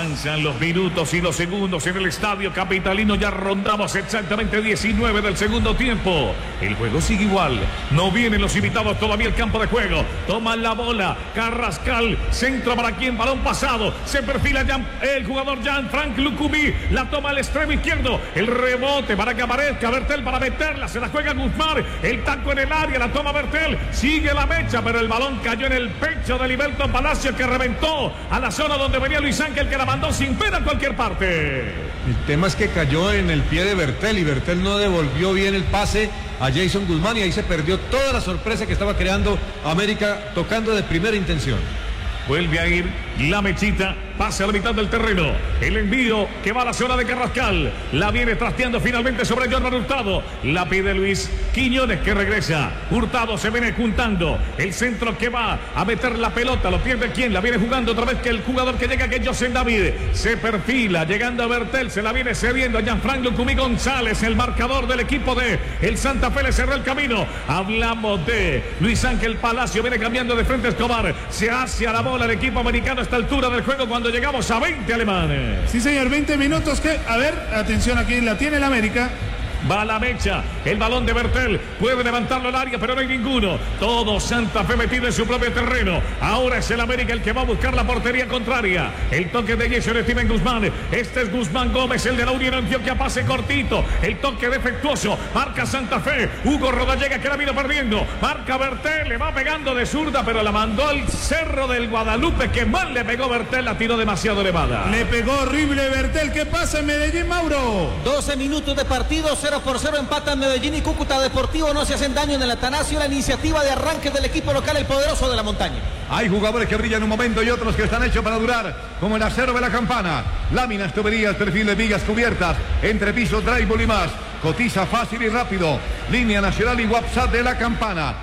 Avanzan los minutos y los segundos en el estadio capitalino. Ya rondamos exactamente 19 del segundo tiempo. El juego sigue igual. No vienen los invitados todavía al campo de juego. Toman la bola. Carrascal. Centro para quien. Balón pasado. Se perfila el jugador Jean-Franck Lucumí. La toma al extremo izquierdo. El rebote para que aparezca Bertel para meterla. Se la juega Guzmán. El taco en el área. La toma Bertel. Sigue la mecha, pero el balón cayó en el pecho de Liberto Palacio, que reventó a la zona donde venía Luis Ángel, que la mandó sin pena a cualquier parte. El tema es que cayó en el pie de Bertel y Bertel no devolvió bien el pase a Jason Guzmán y ahí se perdió toda la sorpresa que estaba creando América tocando de primera intención. Vuelve a ir la mechita, pase a la mitad del terreno. El envío que va a la zona de Carrascal. La viene trasteando finalmente sobre Jordan Hurtado. La pide Luis Quiñones, que regresa. Hurtado se viene juntando. El centro que va a meter la pelota. Lo pierde quien. La viene jugando otra vez que el jugador que llega, que es José David. Se perfila, llegando a Bertel. Se la viene cediendo a Jean-Franck Lucumí González. El marcador del equipo de el Santa Fe le cerró el camino. Hablamos de Luis Ángel Palacio. Viene cambiando de frente Escobar. Se hace a la bola el equipo americano a esta altura del juego cuando llegamos a 20 alemanes. Sí, señor, 20 minutos que, a ver, atención, aquí la tiene el América. Va la mecha, el balón de Bertel, puede levantarlo al área, pero no hay ninguno. Todo Santa Fe metido en su propio terreno. Ahora es el América el que va a buscar la portería contraria. El toque de Jason Steven Guzmán. Este es Guzmán Gómez, el de la Unión Antioquia, pase cortito. El toque defectuoso, marca Santa Fe. Hugo Rodallega, que la vino perdiendo. Marca Bertel, le va pegando de zurda, pero la mandó al Cerro del Guadalupe, que mal le pegó Bertel, la tiró demasiado elevada. Le pegó horrible Bertel. ¿Qué pasa en Medellín, Mauro? 12 minutos de partido, 0-0 empatan Medellín y Cúcuta Deportivo, no se hacen daño en el Atanasio. La iniciativa de arranque del equipo local, el poderoso de la montaña. Hay jugadores que brillan un momento y otros que están hechos para durar, como el acero de la Campana. Láminas, tuberías, perfil de vigas cubiertas, entrepisos, drywall y más. Cotiza fácil y rápido. Línea nacional y WhatsApp de la Campana.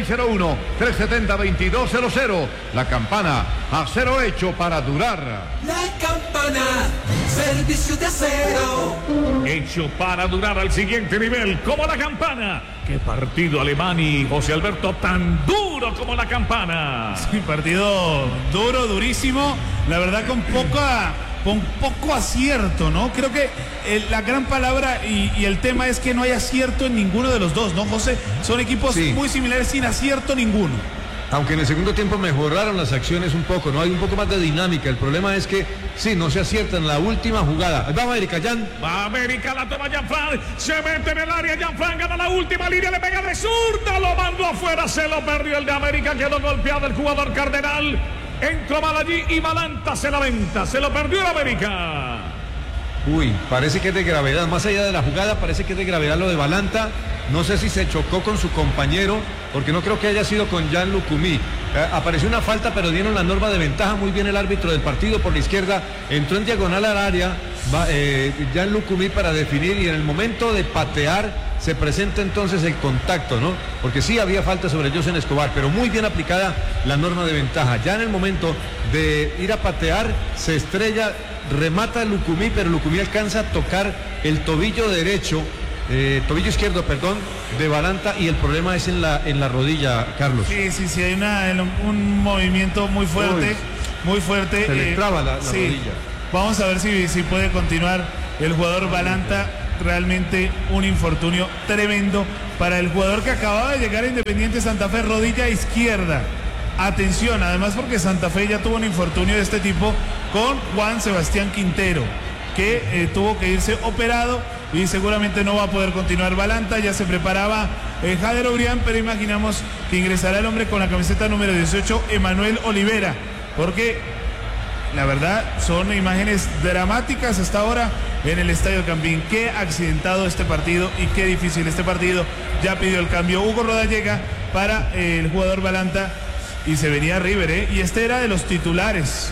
601-370-2200. La Campana, acero hecho para durar. La Campana, servicio de acero. Hecho para durar al siguiente nivel, como la Campana. Qué partido, Alemán y José Alberto, tan duro como la Campana. Sí, partido duro, durísimo. La verdad con poco acierto, ¿no? Creo que la gran palabra y el tema es que no hay acierto en ninguno de los dos, ¿no, José? Son equipos muy similares, sin acierto ninguno. Aunque en el segundo tiempo mejoraron las acciones un poco, ¿no? Hay un poco más de dinámica. El problema es que, sí, no se acierta en la última jugada. Ahí va América, Jan. Va América, la toma Jean-Franck. Se mete en el área, Jean-Franck gana la última línea, le pega de zurda, lo mandó afuera, se lo perdió el de América, quedó golpeado el jugador Cardenal. Entró mal allí y Balanta se la venta, se lo perdió el América. Uy, parece que es de gravedad, más allá de la jugada, parece que es de gravedad lo de Balanta. No sé si se chocó con su compañero, porque no creo que haya sido con Jan Lucumí. Apareció una falta, pero dieron la norma de ventaja muy bien el árbitro del partido por la izquierda. Entró en diagonal al área Jan Lucumí para definir, y en el momento de patear se presenta entonces el contacto, ¿no? Porque sí había falta sobre José Escobar, pero muy bien aplicada la norma de ventaja. Ya en el momento de ir a patear, se estrella, remata Lucumí, pero Lucumí alcanza a tocar el tobillo derecho, tobillo izquierdo, perdón, de Balanta, y el problema es en la rodilla, Carlos. Sí, hay un movimiento muy fuerte, muy fuerte. Se le traba la rodilla. Vamos a ver si puede continuar el jugador Balanta. Realmente un infortunio tremendo para el jugador que acababa de llegar a Independiente Santa Fe, rodilla izquierda. Atención, además, porque Santa Fe ya tuvo un infortunio de este tipo con Juan Sebastián Quintero, que tuvo que irse operado y seguramente no va a poder continuar Balanta. Ya se preparaba Jader Obrián, pero imaginamos que ingresará el hombre con la camiseta número 18, Emanuel Olivera, porque la verdad son imágenes dramáticas hasta ahora en el Estadio Campín. Qué accidentado este partido y qué difícil este partido. Ya pidió el cambio Hugo Rodallega para el jugador Balanta y se venía River, y este era de los titulares.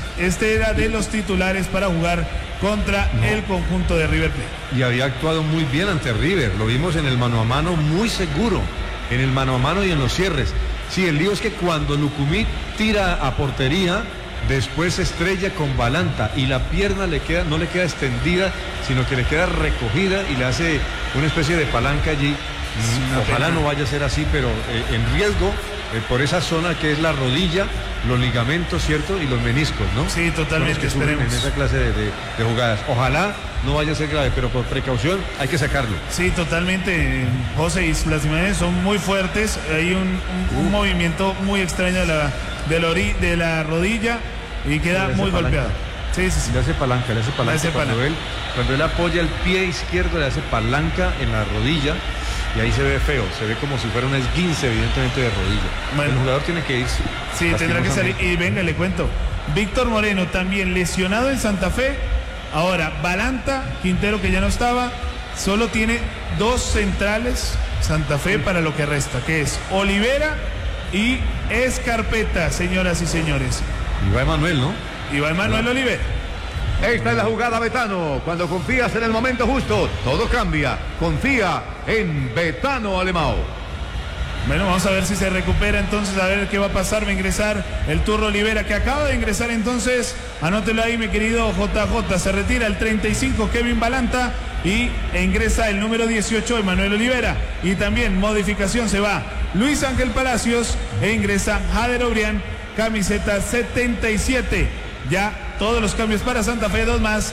Para jugar contra el conjunto de River Plate. Y había actuado muy bien ante River. Lo vimos en el mano a mano, muy seguro en el mano a mano y en los cierres. Sí, el lío es que cuando Lucumí tira a portería, después se estrella con Balanta y la pierna no le queda extendida, sino que le queda recogida y le hace una especie de palanca allí. Ojalá no vaya a ser así, pero en riesgo por esa zona que es la rodilla, los ligamentos, ¿cierto? Y los meniscos, ¿no? Sí, totalmente, que sufren en esa clase de jugadas. Ojalá no vaya a ser grave, pero por precaución hay que sacarlo. Sí, totalmente, José, y las imágenes son muy fuertes. Hay un movimiento muy extraño de la rodilla y queda muy golpeado. Sí. Le hace palanca. Cuando él apoya el pie izquierdo, le hace palanca en la rodilla y ahí se ve feo, se ve como si fuera un esguince, evidentemente, de rodilla. Bueno, el jugador tiene que irse. Sí, tendrá que salir. Y venga, le cuento. Víctor Moreno también lesionado en Santa Fe. Ahora, Balanta, Quintero, que ya no estaba, solo tiene 2 centrales Santa Fe para lo que resta, que es Olivera y Escarpeta, señoras y señores. Y va Emanuel, ¿no? Y va Emanuel Olivera. Esta es la jugada, Betano. Cuando confías en el momento justo, todo cambia. Confía en Betano Alemão. Bueno, vamos a ver si se recupera entonces, a ver qué va a pasar. Va a ingresar el Turro Olivera, que acaba de ingresar entonces. Anótelo ahí, mi querido JJ. Se retira el 35, Kevin Balanta, y ingresa el número 18, Emanuel Olivera. Y también modificación, se va Luis Ángel Palacios e ingresa Jader Obrián, camiseta 77. Ya todos los cambios para Santa Fe, 2 más.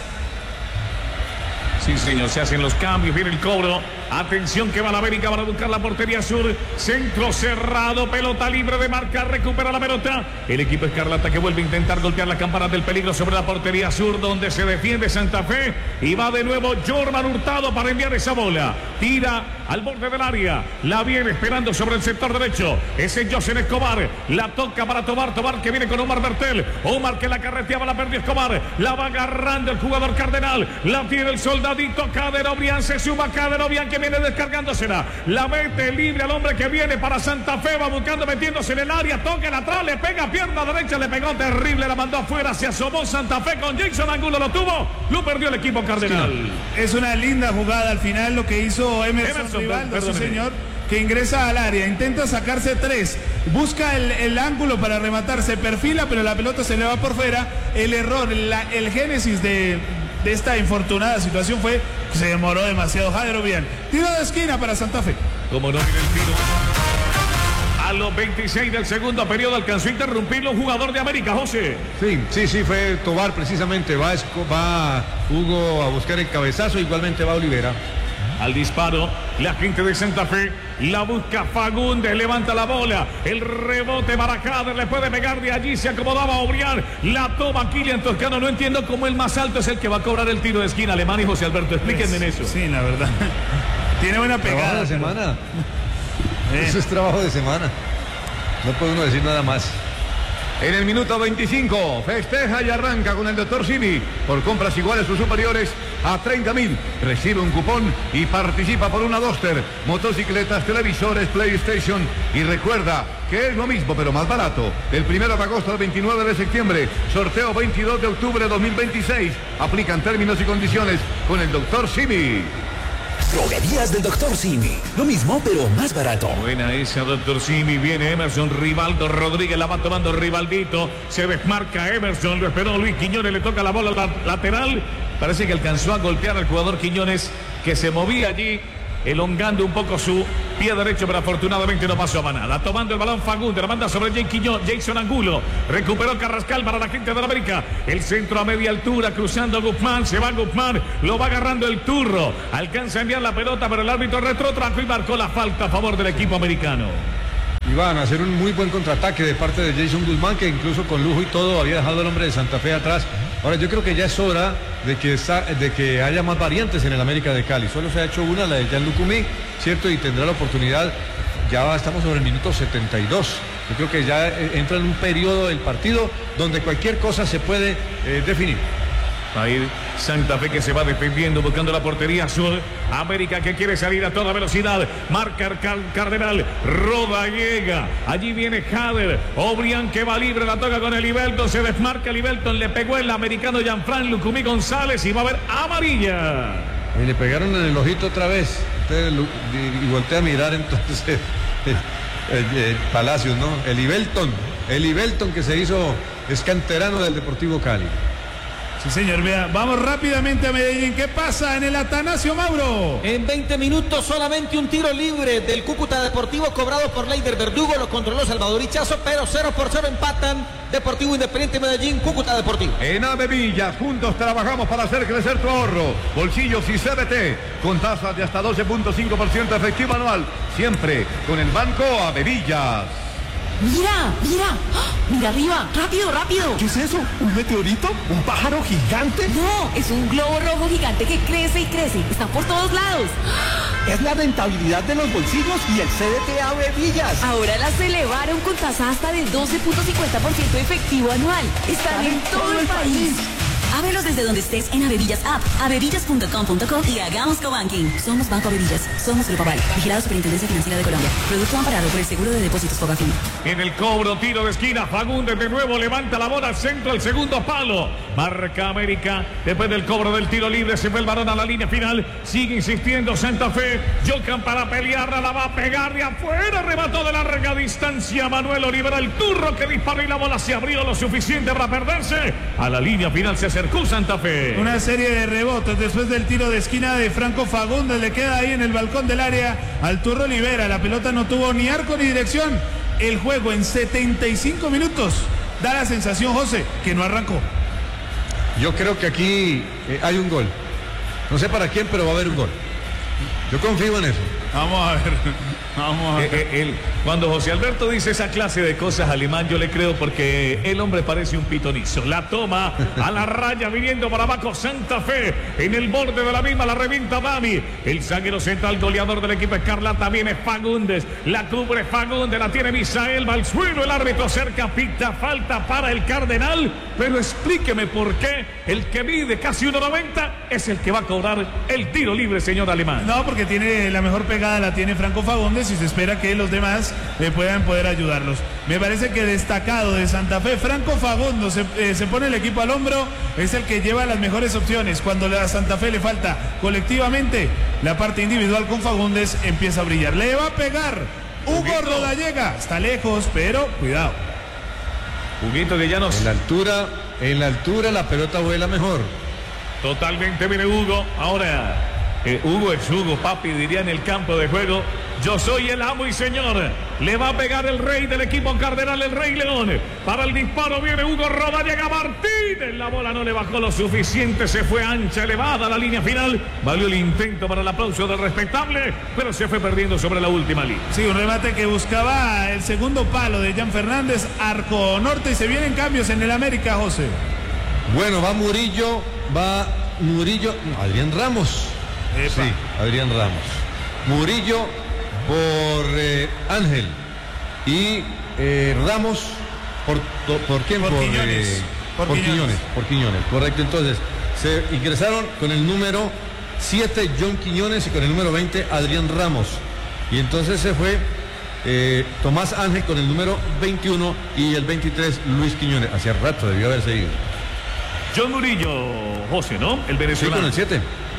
Sí, señor, se hacen los cambios, viene el cobro. Atención que va la América para buscar la portería sur. Centro cerrado, pelota libre de marca, recupera la pelota. El equipo escarlata que vuelve a intentar golpear las campanas del peligro sobre la portería sur, donde se defiende Santa Fe. Y va de nuevo Jorman Hurtado para enviar esa bola. Tira al borde del área. La viene esperando sobre el sector derecho. Ese José Escobar. La toca para Tobar que viene con Omar Bertel. Omar que la carreteaba, la perdió Escobar. La va agarrando el jugador Cardenal. La tiene el soldadito Jader Obrián. Se suma Jader Obrián, que viene descargándosela. La mete libre al hombre que viene para Santa Fe. Va buscando, metiéndose en el área. Toca el atrás, le pega pierna derecha. Le pegó terrible, la mandó afuera. Se asomó Santa Fe con Jason Angulo. Lo tuvo. Lo perdió el equipo Cardenal. Es una linda jugada al final lo que hizo Emerson Rivaldo, sí, señor, que ingresa al área, intenta sacarse 3, busca el ángulo para rematar, se perfila, pero la pelota se le va por fuera. El error, el génesis de esta infortunada situación fue que se demoró demasiado Jader Obrián. Tiro de esquina para Santa Fe. Como no viene el tiro. A los 26 del segundo periodo alcanzó a interrumpirlo un jugador de América, José. Sí, fue Tobar precisamente. Va Hugo a buscar el cabezazo, igualmente va Olivera. Al disparo, la gente de Santa Fe la busca Fagundes, levanta la bola, el rebote para Jader, le puede pegar de allí, se acomodaba Obrián, la toma Kylian Toscano. No entiendo cómo el más alto es el que va a cobrar el tiro de esquina, Alemán y José Alberto, explíquenme en eso. Sí, la verdad. Tiene buena pegada. Trabajo de semana. Eso es trabajo de semana. No puede uno decir nada más. En el minuto 25, festeja y arranca con el Dr. Simi. Por compras iguales o superiores a 30.000. Recibe un cupón y participa por una Duster, motocicletas, televisores, PlayStation. Y recuerda que es lo mismo, pero más barato. Del 1 de agosto al 29 de septiembre. Sorteo 22 de octubre de 2026. Aplican términos y condiciones con el Dr. Simi. Droguerías del Dr. Simi. Lo mismo, pero más barato. Buena esa, Dr. Simi. Viene Emerson, Rivaldo Rodríguez la va tomando Rivaldito. Se desmarca Emerson, lo esperó Luis Quiñones, le toca la bola lateral. Parece que alcanzó a golpear al jugador Quiñones, que se movía allí, elongando un poco su pie derecho, pero afortunadamente no pasó a nada. Tomando el balón Fagundes, la manda sobre Jason Angulo. Recuperó Carrascal para la gente de la América. El centro a media altura, cruzando Guzmán. Se va Guzmán, lo va agarrando el Turro. Alcanza a enviar la pelota, pero el árbitro retrotrajo y marcó la falta a favor del equipo americano. Iban a hacer un muy buen contraataque de parte de Jason Guzmán, que incluso con lujo y todo había dejado al hombre de Santa Fe atrás. Ahora yo creo que ya es hora de que haya más variantes en el América de Cali. Solo se ha hecho una, la de Jan Lucumí, ¿cierto? Y tendrá la oportunidad. Ya estamos sobre el minuto 72. Yo creo que ya entra en un periodo del partido donde cualquier cosa se puede definir. Va a ir Santa Fe, que se va defendiendo, buscando la portería sur. América que quiere salir a toda velocidad. Marca Cardenal. Roda, llega. Allí viene Jader. Obrián que va libre, la toca con el Ibelton. Se desmarca el Ibelton. Le pegó el americano Jean-Franc Lucumí González y va a haber amarilla. Y le pegaron en el ojito otra vez. Y voltea a mirar entonces Palacios, ¿no? El Ibelton que se hizo, es canterano del Deportivo Cali. Sí, señor, vea, vamos rápidamente a Medellín. ¿Qué pasa en el Atanasio Mauro? En 20 minutos solamente un tiro libre del Cúcuta Deportivo cobrado por Leider Verdugo, lo controló Salvador Ichazo, pero 0-0 empatan Deportivo Independiente Medellín, Cúcuta Deportivo. En Avevillas, juntos trabajamos para hacer crecer tu ahorro. Bolsillos y CBT, con tasas de hasta 12.5% efectivo anual. Siempre con el Banco Avevillas. Mira, mira, ¡ah! Mira arriba, rápido, rápido. ¿Qué es eso? ¿Un meteorito? ¿Un pájaro gigante? No, es un globo rojo gigante que crece y crece. Está por todos lados. Es la rentabilidad de los bolsillos y el CDT Avevillas. Ahora las elevaron con tasa hasta del 12.50% efectivo anual. Están en todo el país. Ábrelos desde donde estés en Avevillas App, avevillas.com.co y hagamos cobanking. Somos Banco Avevillas, somos Grupo Aval, vigilado Superintendencia Financiera de Colombia. Producto amparado por el Seguro de Depósitos Fogafín. En el cobro, tiro de esquina, Fagundes de nuevo levanta la bola al centro, el segundo palo. Marca América, después del cobro del tiro libre, se fue el varón a la línea final. Sigue insistiendo Santa Fe, Jocan para pelearla, la va a pegar de afuera, remató de larga distancia Manuel Olivera, el turro que disparó y la bola se abrió lo suficiente para perderse. A la línea final se acercó Santa Fe. Una serie de rebotes después del tiro de esquina de Franco Fagundes, le queda ahí en el balcón del área al turro Olivera. La pelota no tuvo ni arco ni dirección. El juego en 75 minutos da la sensación, José, que no arrancó. Yo creo que aquí hay un gol. No sé para quién, pero va a haber un gol. Yo confío en eso. Vamos a ver. Vamos a ver. Cuando José Alberto dice esa clase de cosas, Alemán, yo le creo porque el hombre parece un pitonizo. La toma a la raya, viniendo para abajo Santa Fe. En el borde de la misma la revienta Dami. El zaguero central goleador del equipo Escarlata viene Fagundes. La cubre Fagundes, la tiene Misael. Va al suelo, el árbitro cerca, pita falta para el Cardenal. Pero explíqueme por qué el que mide casi 1.90 es el que va a cobrar el tiro libre, señor Alemán. No, porque tiene la mejor pegada, la tiene Franco Fagundes y se espera que los demás le puedan poder ayudarlos. Me parece que destacado de Santa Fe, Franco Fagundes se pone el equipo al hombro, es el que lleva las mejores opciones. Cuando a Santa Fe le falta colectivamente, la parte individual con Fagundes empieza a brillar. Le va a pegar Hugo Rodallega, está lejos, pero cuidado. Huguito que ya nos... En la altura la pelota vuela mejor. Totalmente viene Hugo. Ahora, Hugo es Hugo, papi, diría en el campo de juego. Yo soy el amo y señor. Le va a pegar el rey del equipo Cardenal, el Rey León. Para el disparo viene Hugo Rodallega Martínez. La bola no le bajó lo suficiente. Se fue ancha, elevada a la línea final. Valió el intento para el aplauso del respetable, pero se fue perdiendo sobre la última línea. Sí, un remate que buscaba el segundo palo de Jan Fernández, arco norte, y se vienen cambios en el América, José. Bueno, va Murillo, Adrián Ramos. Epa. Sí, Adrián Ramos. Murillo por Ángel y Ramos por quién? Por Quiñones. Por Quiñones, correcto. Entonces se ingresaron con el número 7 John Quiñones y con el número 20 Adrián Ramos, y entonces se fue Tomás Ángel con el número 21 y el 23 Luis Quiñones. Hacía rato debió haberse ido. John Murillo, José, ¿no? El Sí, venezolano. con el 7.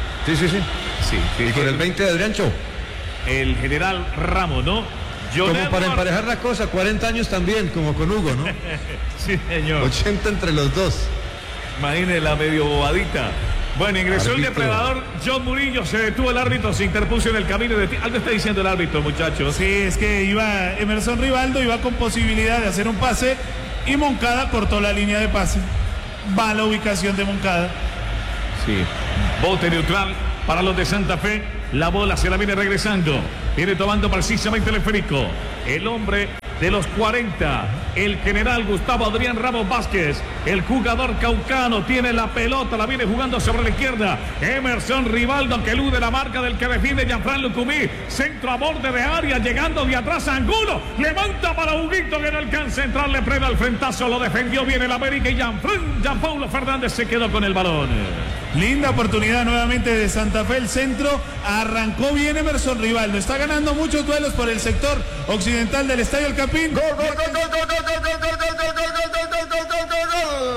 Sí. Y con el 20 de Adrián Cho. El general Ramos, ¿no? Como para emparejar la cosa, 40 años también, como con Hugo, ¿no? Sí, señor. 80 entre los dos. Imagínese la medio bobadita. Bueno, ingresó el Árbitro. depredador John Murillo, se detuvo el árbitro, se interpuso en el camino de... Algo está diciendo el árbitro, muchachos. Sí, es que iba Emerson Rivaldo, iba con posibilidad de hacer un pase y Moncada cortó la línea de pase. Va a la ubicación de Moncada. Sí. Bote neutral para los de Santa Fe. La bola se la viene regresando. Viene tomando precisamente el esférico. El hombre de los 40. El general Gustavo Adrián Ramos Vázquez. El jugador caucano tiene la pelota. La viene jugando sobre la izquierda. Emerson Rivaldo que elude la marca del que defiende Gianfran Lucumí. Centro a borde de área. Llegando de atrás a Angulo. Levanta para Huguito que no alcanza a entrar. Le frena el frentazo. Lo defendió bien el América. Y Jean Paulo Fernández se quedó con el balón. Linda oportunidad nuevamente de Santa Fe. El centro arrancó bien Emerson Rivaldo. Está ganando muchos duelos por el sector occidental del Estadio El Campín. ¡Gol, gol, gol, gol, gol, gol, gol, gol, gol, gol, gol, gol, gol, gol, gol,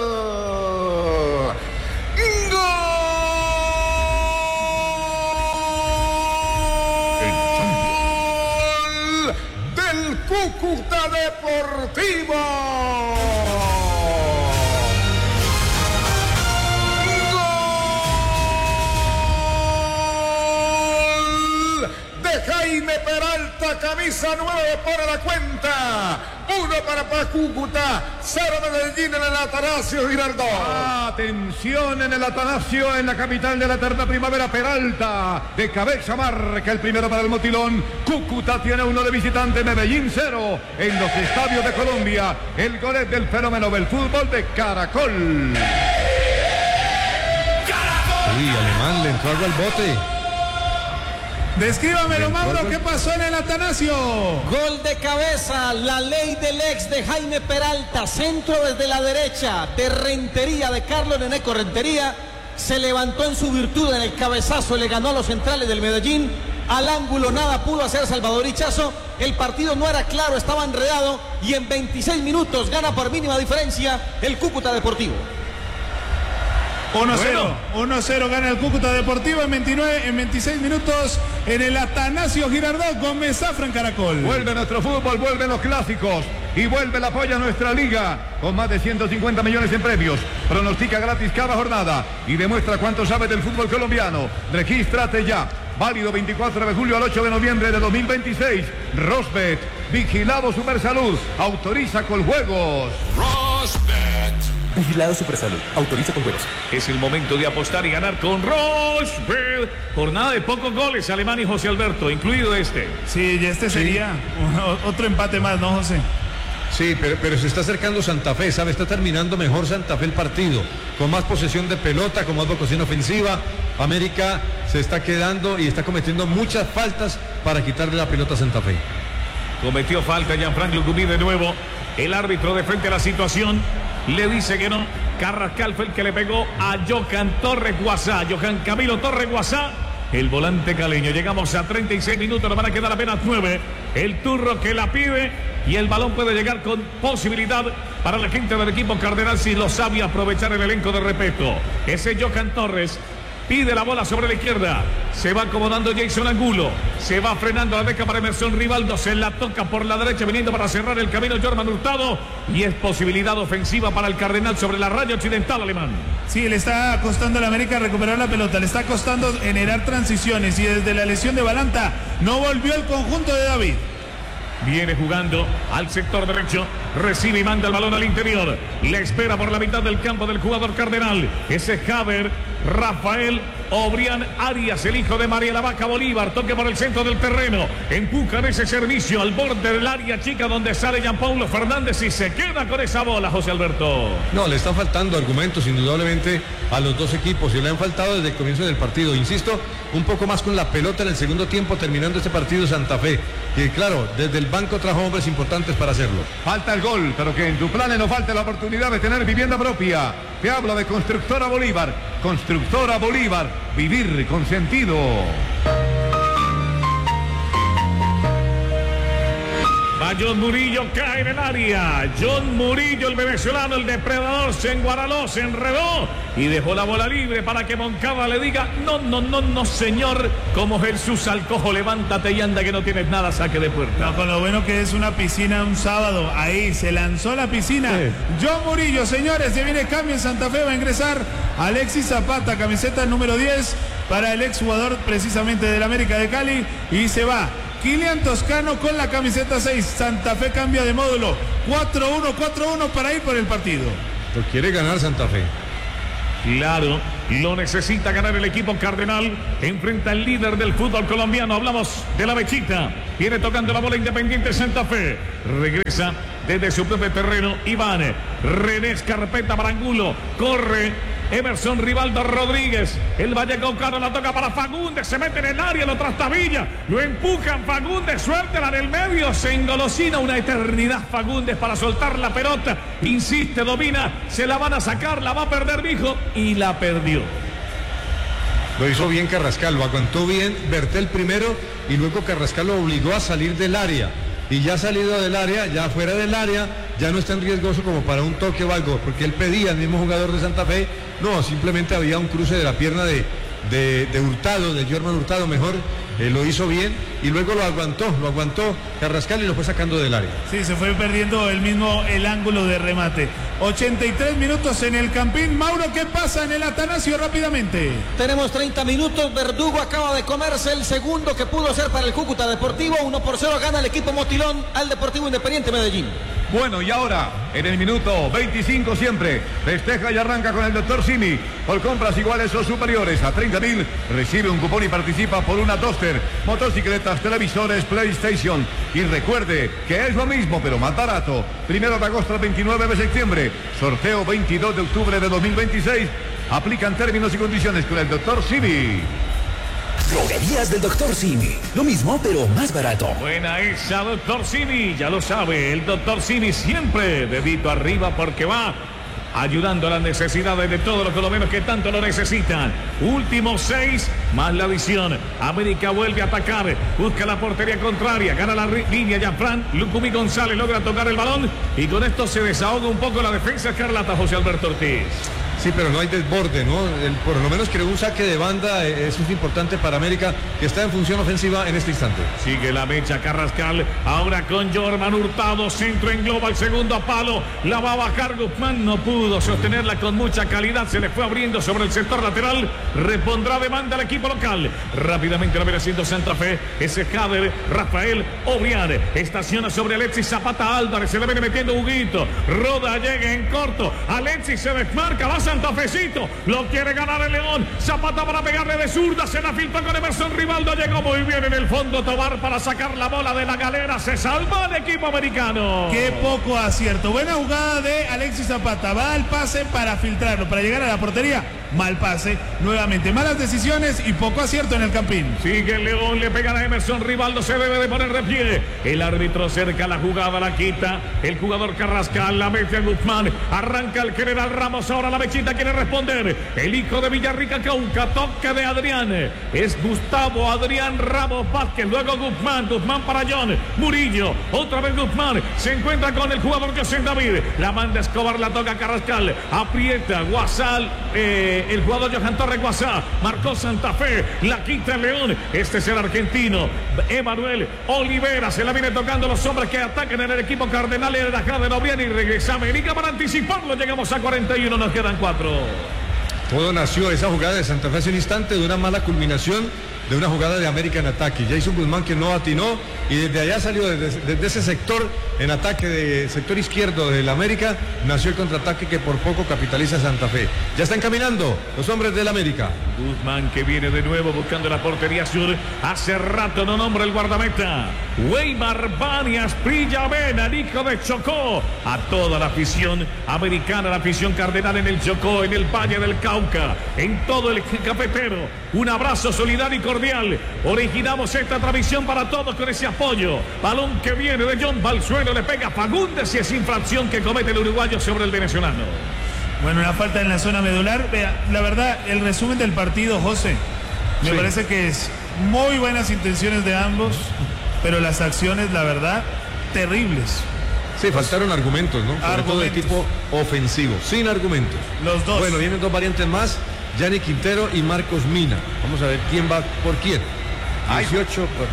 gol! ¡Del Cúcuta Deportivo! la camisa 9 para la cuenta. 1 para Cúcuta, 0 Medellín en el Atanasio Girardot. Atención en el Atanasio, en la capital de la eterna primavera, Peralta. De cabeza marca el primero para el Motilón. Cúcuta tiene 1 de visitante, Medellín 0. En los estadios de Colombia, el gol es del fenómeno del fútbol de Caracol. Uy, Alemán le entró algo al bote. Descríbamelo, Mauro, ¿qué pasó en el Atanasio? Gol de cabeza, la ley del ex de Jaime Peralta, centro desde la derecha, de Rentería, de Carlos Neneco Rentería, se levantó en su virtud en el cabezazo, le ganó a los centrales del Medellín, al ángulo nada pudo hacer Salvador Ichazo, el partido no era claro, estaba enredado y en 26 minutos gana por mínima diferencia el Cúcuta Deportivo. 1-0 gana el Cúcuta Deportivo en 26 minutos en el Atanasio Girardot con Mesafra en Caracol. Vuelve nuestro fútbol, vuelven los clásicos y vuelve el apoyo a nuestra liga con más de 150 millones en premios. Pronostica gratis cada jornada y demuestra cuánto sabe del fútbol colombiano. Regístrate ya. Válido 24 de julio al 8 de noviembre de 2026. Rosbet, vigilado Supersalud, autoriza con juegos. Rosbet. Vigilado Supersalud. Autoriza con juegos. Es el momento de apostar y ganar con Rosbet. Jornada de pocos goles, Alemán y José Alberto, incluido este. Sí, y este sería otro empate más, ¿no, José? Sí, pero se está acercando Santa Fe, ¿sabe? Está terminando mejor Santa Fe el partido, con más posesión de pelota, con más vocación ofensiva. América se está quedando y está cometiendo muchas faltas para quitarle la pelota a Santa Fe. Cometió falta Gianfranco Lucumí de nuevo. El árbitro de frente a la situación le dice que no. Carrascal fue el que le pegó a Johan Torres Guasá. Johan Camilo Torres Guasá, el volante caleño. Llegamos a 36 minutos, nos van a quedar apenas 9. El turro que la pide y el balón puede llegar con posibilidad para la gente del equipo Cardenal si lo sabe aprovechar el elenco de respeto. Ese Johan Torres pide la bola sobre la izquierda. Se va acomodando Jason Angulo. Se va frenando la deja para Emerson Rivaldo. Se la toca por la derecha viniendo para cerrar el camino Jorman Hurtado. Y es posibilidad ofensiva para el Cardenal sobre la raya occidental, Alemán. Sí, le está costando a la América recuperar la pelota. Le está costando generar transiciones. Y desde la lesión de Balanta no volvió el conjunto de David. Viene jugando al sector derecho, recibe y manda el balón al interior. Le espera por la mitad del campo del jugador Cardenal. Ese es Javier Rafael Obrián Arias, el hijo de María la Vaca Bolívar. Toque por el centro del terreno. Empujan ese servicio al borde del área chica donde sale Gianpaulo Fernández y se queda con esa bola, José Alberto. No, le están faltando argumentos indudablemente a los dos equipos y le han faltado desde el comienzo del partido. Insisto, un poco más con la pelota en el segundo tiempo terminando este partido Santa Fe. Que claro, desde el banco trajo hombres importantes para hacerlo. Falta el gol, pero que en tu plan no falte la oportunidad de tener vivienda propia. Te hablo de Constructora Bolívar. Constructora Bolívar, vivir con sentido. Va John Murillo, cae en el área. John Murillo, el venezolano, el depredador, se enguaraló, se enredó y dejó la bola libre para que Moncada le diga: no, señor. Como Jesús Alcojo, levántate y anda que no tienes nada, saque de puerta. No, con lo bueno que es una piscina un sábado. Ahí se lanzó la piscina. Sí. John Murillo, señores, ya viene cambio en Santa Fe. Va a ingresar Alexis Zapata, camiseta número 10 para el exjugador precisamente del América de Cali. Y se va Kilian Toscano con la camiseta 6. Santa Fe cambia de módulo. 4-1 para ir por el partido. Lo quiere ganar Santa Fe. Claro, lo necesita ganar el equipo Cardenal. Enfrenta al líder del fútbol colombiano. Hablamos de la Mechita. Viene tocando la bola Independiente Santa Fe. Regresa desde su propio terreno Iván. René Escarpeta para Angulo. Corre Emerson Rivaldo Rodríguez. El Vallecaucano la toca para Fagundes. Se mete en el área, lo trastabilla. Lo empujan Fagundes. Suéltela en el medio. Se engolosina una eternidad Fagundes para soltar la pelota. Insiste, domina. Se la van a sacar. La va a perder Vijo. Y la perdió. Lo hizo bien Carrascal. Lo aguantó bien Bertel primero. Y luego Carrascal lo obligó a salir del área. Y ya salido del área, ya fuera del área, ya no es tan riesgoso como para un toque o algo, porque él pedía al mismo jugador de Santa Fe. No, simplemente había un cruce de la pierna de Hurtado, de Jorman Hurtado, mejor, lo hizo bien y luego lo aguantó Carrascal y lo fue sacando del área. Sí, se fue perdiendo el ángulo de remate. 83 minutos en el Campín. Mauro, ¿qué pasa en el Atanasio rápidamente? Tenemos 30 minutos. Verdugo acaba de comerse el segundo que pudo ser para el Cúcuta Deportivo. 1-0 gana el equipo Motilón al Deportivo Independiente Medellín. Bueno, y ahora, en el minuto 25 siempre, festeja y arranca con el Dr. Simi. Por compras iguales o superiores a 30.000, recibe un cupón y participa por una Toaster, motocicletas, televisores, PlayStation. Y recuerde que es lo mismo, pero más barato. 1 de agosto al 29 de septiembre. Sorteo 22 de octubre de 2026. Aplican términos y condiciones con el Dr. Simi. Droguerías del Dr. Simi. Lo mismo, pero más barato. Buena esa, Dr. Simi. Ya lo sabe, el Dr. Simi siempre dedito arriba porque va ayudando a las necesidades de todos los colombianos que tanto lo necesitan. Últimos 6 más la adición. América vuelve a atacar, busca la portería contraria, gana la línea Yafran. Lucumí González logra tocar el balón y con esto se desahoga un poco la defensa escarlata, José Alberto Ortiz. Sí, pero no hay desborde, ¿no? Por lo menos creo un saque de banda, eso es importante para América, que está en función ofensiva en este instante. Sigue la mecha Carrascal, ahora con Jorman Hurtado, centro en global, segundo palo, la va a bajar Guzmán, no pudo sostenerla con mucha calidad, se le fue abriendo sobre el sector lateral, repondrá demanda al equipo local. Rápidamente la viene haciendo Santa Fe, ese Jader, Rafael Obrián, estaciona sobre Alexis Zapata Álvarez, se le viene metiendo Huguito, Roda llega en corto, Alexis se desmarca, va Santa Fecito, lo quiere ganar el León, Zapata para pegarle de zurda, se la filtra con Emerson Rivaldo, llegó muy bien en el fondo Tobar para sacar la bola de la galera, se salva el equipo americano. Qué poco acierto, buena jugada de Alexis Zapata, va al pase para filtrarlo, para llegar a la portería, mal pase, nuevamente malas decisiones y poco acierto en el Campín. Sigue el León, le pegan a Emerson Rivaldo, se debe de poner de pie, el árbitro cerca la jugada, la quita, el jugador Carrascal, la mete a Guzmán, arranca el general Ramos, ahora la mechita quiere responder, el hijo de Villarrica Cauca, toque de Adrián, es Gustavo Adrián Ramos Vázquez, luego Guzmán para John Murillo, otra vez Guzmán, se encuentra con el jugador José David, la manda Escobar, la toca Carrascal, aprieta Guasal, el jugador Johan Torres Guasá, marcó Santa Fe, la quita el León, este es el argentino, Emanuel Olivera, se la viene tocando los hombres que atacan en el equipo Cardenal y el Jader Obrián y regresa América para anticiparlo, llegamos a 41, nos quedan 4. Todo nació esa jugada de Santa Fe hace un instante de una mala culminación de una jugada de América en ataque. Jason Guzmán que no atinó y desde allá salió desde ese sector en ataque de sector izquierdo del América, nació el contraataque que por poco capitaliza Santa Fe. Ya están caminando los hombres del América. Guzmán que viene de nuevo buscando la portería sur. Hace rato no nombra el guardameta. Weimar Banias Villavena, el hijo de Chocó. A toda la afición americana, la afición cardenal en el Chocó, en el Valle del Cauca, en todo el cafetero. Un abrazo solidario y cordial. Originamos esta transmisión para todos con ese apoyo. Balón que viene de John Balsuelo, le pega Fagundes y es infracción que comete el uruguayo sobre el venezolano. Bueno, una falta en la zona medular. Vea, la verdad, el resumen del partido, José, me parece que es muy buenas intenciones de ambos, pero las acciones, la verdad, terribles. Sí, faltaron argumentos, ¿no? Sobre todo de tipo ofensivo, sin argumentos. Los dos. Bueno, vienen dos variantes más, Gianni Quintero y Marcos Mina. Vamos a ver quién va por quién. 18 por...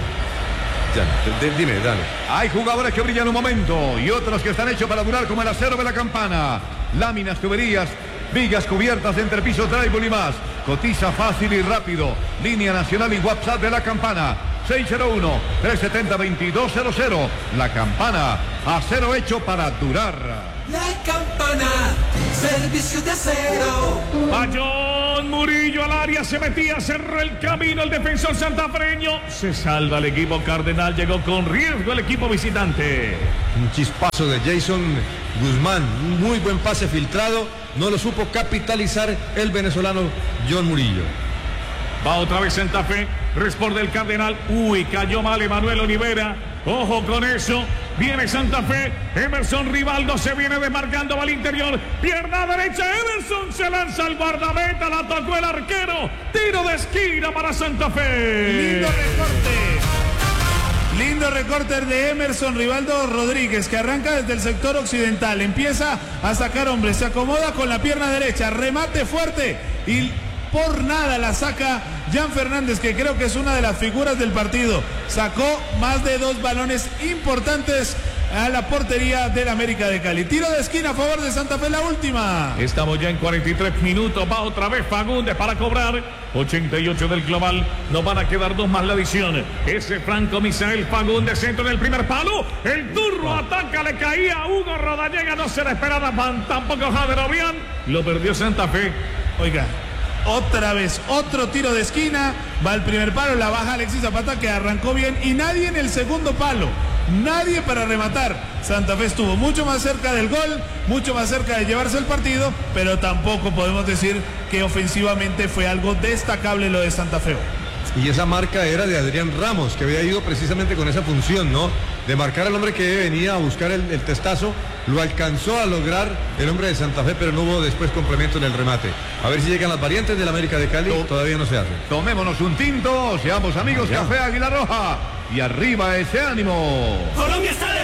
Dime, dale. Hay jugadores que brillan un momento y otros que están hechos para durar como el acero de la campana. Láminas, tuberías, vigas cubiertas, entrepisos, drywall y más. Cotiza fácil y rápido. Línea nacional y WhatsApp de la campana. 601-370-2200. La campana, acero hecho para durar. La campana, servicio de acero. John Murillo al área, se metía, cerró el camino el defensor santafereño. Se salva el equipo cardenal, llegó con riesgo el equipo visitante. Un chispazo de Jason Guzmán, un muy buen pase filtrado, no lo supo capitalizar el venezolano John Murillo. Va otra vez Santa Fe, responde el Cardenal. Uy, cayó mal Emanuel Olivera. Ojo con eso. Viene Santa Fe. Emerson Rivaldo se viene desmarcando al interior. Pierna derecha. Emerson se lanza al guardameta. La tocó el arquero. Tiro de esquina para Santa Fe. Lindo recorte. Lindo recorte de Emerson Rivaldo Rodríguez, que arranca desde el sector occidental. Empieza a sacar hombres. Se acomoda con la pierna derecha. Remate fuerte. Y por nada la saca Jan Fernández, que creo que es una de las figuras del partido. Sacó más de 2 balones importantes a la portería del América de Cali. Tiro de esquina a favor de Santa Fe, la última. Estamos ya en 43 minutos. Va otra vez Fagundes para cobrar. 88 del global. Nos van a quedar 2 más la adición. Ese Franco Misael Fagundes, centro en el primer palo. El turno ataca, le caía a Hugo Rodallega. No se la esperaba tampoco Jader Obián. Lo perdió Santa Fe. Oiga, otra vez, otro tiro de esquina. Va al primer palo, la baja Alexis Zapata, que arrancó bien. Y nadie en el segundo palo. Nadie para rematar. Santa Fe estuvo mucho más cerca del gol, mucho más cerca de llevarse el partido, pero tampoco podemos decir que ofensivamente fue algo destacable lo de Santa Fe. Y esa marca era de Adrián Ramos, que había ido precisamente con esa función, ¿no? De marcar al hombre que venía a buscar el testazo. Lo alcanzó a lograr el hombre de Santa Fe, pero no hubo después complemento en el remate. A ver si llegan las variantes del América de Cali. Todavía no se hace. Tomémonos un tinto, seamos amigos. Café Águila Roja. Y arriba ese ánimo. Colombia está de